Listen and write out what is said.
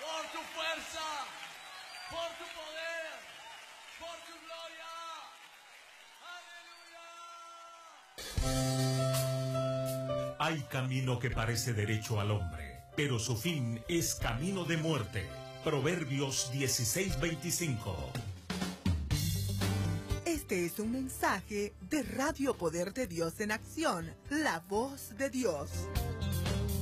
por tu fuerza, por tu poder, por tu gloria. ¡Aleluya! Hay camino que parece derecho al hombre, pero su fin es camino de muerte. Proverbios 16:25. Este es un mensaje de Radio Poder de Dios en Acción, la voz de Dios.